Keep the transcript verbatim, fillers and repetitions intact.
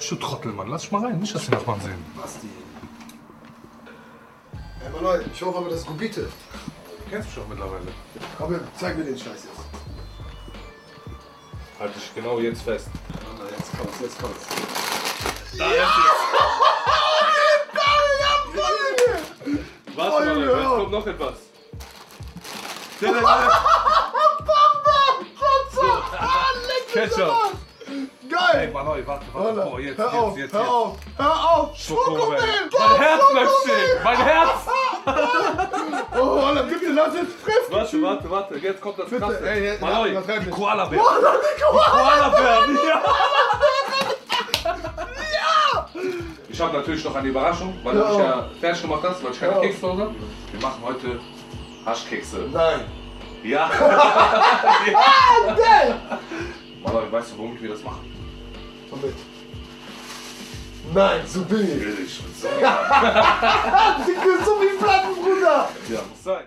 Du Trottel, Mann. Lass dich mal rein. Nicht, dass die Nachbarn sehen. Basti. Ey, mal Leute, ich hoffe aber, das ist Gubite. Du kennst mich doch mittlerweile. Komm, zeig mir den Scheiß jetzt. Halt dich genau jetzt fest. Warte, jetzt kommt's, jetzt kommt's. Da ist es. Warte mal, jetzt kommt noch etwas. Ketchup. Geil! Ey, Mann, warte, warte. Boah, jetzt, hör jetzt, auf, jetzt, hör jetzt. auf, hör auf! Schokomel. Schokomel! Mein Herz möchte stehen. Mein Herz. Oh, Alter, bitte lass jetzt fressen! Warte, warte, warte. Jetzt kommt das Krasse. Ey, ey, Malloy, übertreib die nicht. Koala-Bär. Koala, die Koala! Koala-Bär, ja. Ich habe natürlich noch eine Überraschung, weil du Ja. mich ja fertig gemacht hast, weil ich keine Ja. Kekse zu Hause habe. Wir machen heute Haschkekse. Nein! Ja. Ah, geil! Malloy, weißt du, womit wir das machen? Womit? Nein, so billig! Billig. So. Du bist so wie Platten, Bruder! Ja, muss sein.